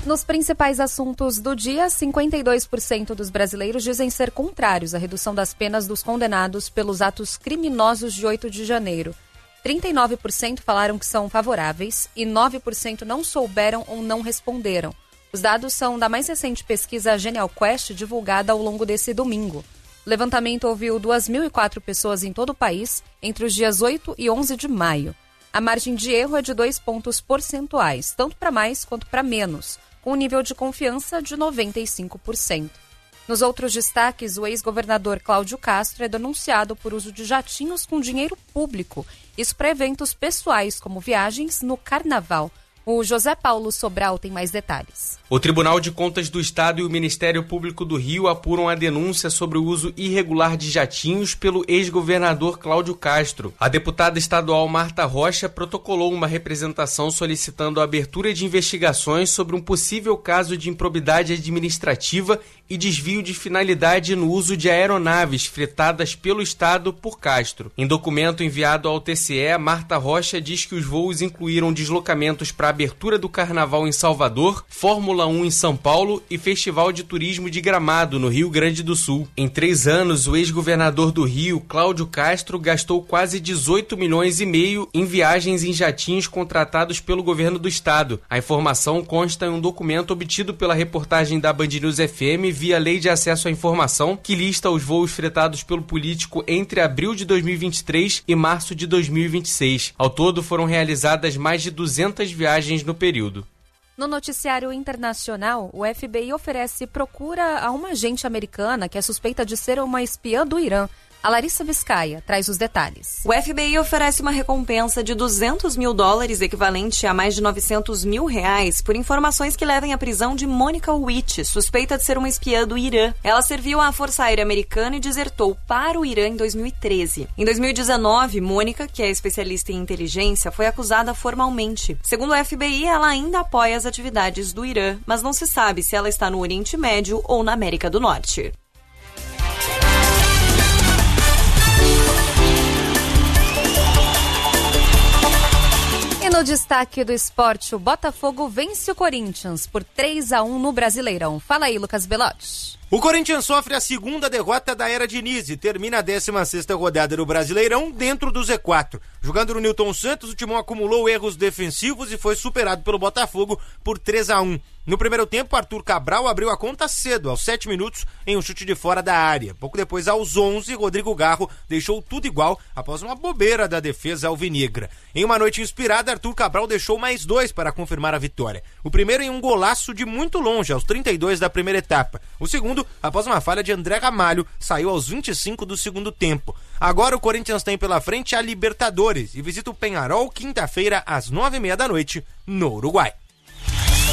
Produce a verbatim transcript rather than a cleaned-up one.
Nos principais assuntos do dia, cinquenta e dois por cento dos brasileiros dizem ser contrários à redução das penas dos condenados pelos atos criminosos de oito de janeiro. trinta e nove por cento falaram que são favoráveis e nove por cento não souberam ou não responderam. Os dados são da mais recente pesquisa Genial Quest, divulgada ao longo desse domingo. O levantamento ouviu duas mil e quatro pessoas em todo o país entre os dias oito e onze de maio. A margem de erro é de dois pontos percentuais, tanto para mais quanto para menos, com um nível de confiança de noventa e cinco por cento. Nos outros destaques, o ex-governador Cláudio Castro é denunciado por uso de jatinhos com dinheiro público, isso para eventos pessoais como viagens no Carnaval. O José Paulo Sobral tem mais detalhes. O Tribunal de Contas do Estado e o Ministério Público do Rio apuram a denúncia sobre o uso irregular de jatinhos pelo ex-governador Cláudio Castro. A deputada estadual Marta Rocha protocolou uma representação solicitando a abertura de investigações sobre um possível caso de improbidade administrativa e desvio de finalidade no uso de aeronaves fretadas pelo Estado por Castro. Em documento enviado ao T C E, Marta Rocha diz que os voos incluíram deslocamentos para a abertura do Carnaval em Salvador, Fórmula um em São Paulo e Festival de Turismo de Gramado, no Rio Grande do Sul. Em três anos, o ex-governador do Rio, Cláudio Castro, gastou quase dezoito milhões e meio em viagens em jatinhos contratados pelo governo do estado. A informação consta em um documento obtido pela reportagem da Band News F M via Lei de Acesso à Informação, que lista os voos fretados pelo político entre abril de dois mil e vinte e três e março de dois mil e vinte e seis. Ao todo, foram realizadas mais de duzentas viagens no período. No noticiário internacional, o F B I oferece procura a uma agente americana que é suspeita de ser uma espiã do Irã. A Larissa Biscaia traz os detalhes. O F B I oferece uma recompensa de duzentos mil dólares, equivalente a mais de novecentos mil reais, por informações que levem à prisão de Monica Witt, suspeita de ser uma espiã do Irã. Ela serviu à Força Aérea Americana e desertou para o Irã em dois mil e treze. Em dois mil e dezenove, Mônica, que é especialista em inteligência, foi acusada formalmente. Segundo o F B I, ela ainda apoia as atividades do Irã, mas não se sabe se ela está no Oriente Médio ou na América do Norte. E no destaque do esporte, o Botafogo vence o Corinthians por três a um no Brasileirão. Fala aí, Lucas Belotti. O Corinthians sofre a segunda derrota da era Diniz e termina a décima sexta rodada do Brasileirão dentro do Z quatro. Jogando no Newton Santos, o Timão acumulou erros defensivos e foi superado pelo Botafogo por três a um. No primeiro tempo, Arthur Cabral abriu a conta cedo, aos sete minutos, em um chute de fora da área. Pouco depois, aos onze, Rodrigo Garro deixou tudo igual após uma bobeira da defesa alvinegra. Em uma noite inspirada, Arthur Cabral deixou mais dois para confirmar a vitória. O primeiro em um golaço de muito longe, aos trinta e dois da primeira etapa. O segundo, após uma falha de André Ramalho, saiu aos vinte e cinco do segundo tempo. Agora o Corinthians tem pela frente a Libertadores e visita o Peñarol quinta-feira às nove e meia da noite no Uruguai.